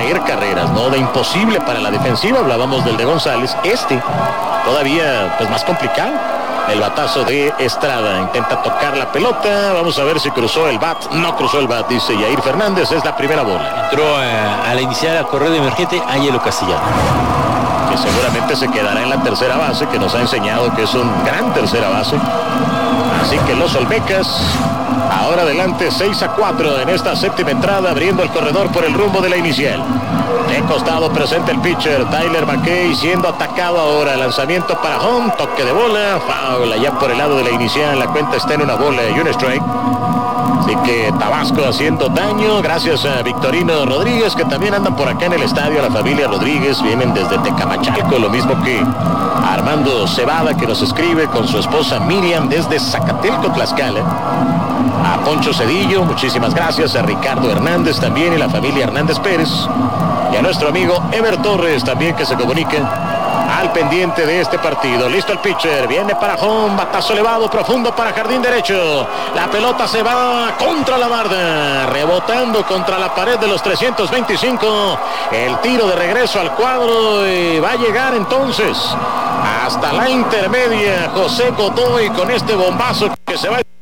traer carreras, ¿no? De imposible para la defensiva, hablábamos del de González, todavía pues más complicado. El batazo de Estrada, intenta tocar la pelota, vamos a ver si cruzó el bat, no cruzó el bat, dice Yair Fernández, es la primera bola. Entró a la inicial a correr de emergente Ángelo Castellano, que seguramente se quedará en la tercera base, que nos ha enseñado que es un gran tercera base. Así que los Olmecas ahora adelante 6-4 en esta séptima entrada, abriendo el corredor por el rumbo de la inicial. De costado presenta el pitcher Tyler McKay, siendo atacado ahora. Lanzamiento para home, toque de bola, foul allá por el lado de la inicial. La cuenta está en una bola y un strike. Así que Tabasco haciendo daño, gracias a Victorino Rodríguez, que también andan por acá en el estadio. La familia Rodríguez vienen desde Tecamachalco, lo mismo que Armando Cebada, que nos escribe con su esposa Miriam desde Zacatelco, Tlaxcala. A Poncho Cedillo, muchísimas gracias. A Ricardo Hernández también y la familia Hernández Pérez. Y a nuestro amigo Ever Torres también, que se comunica al pendiente de este partido. Listo el pitcher, viene para home, batazo elevado, profundo para jardín derecho. La pelota se va contra la barda, rebotando contra la pared de los 325. El tiro de regreso al cuadro y va a llegar entonces hasta la intermedia José Godoy con este bombazo que se va a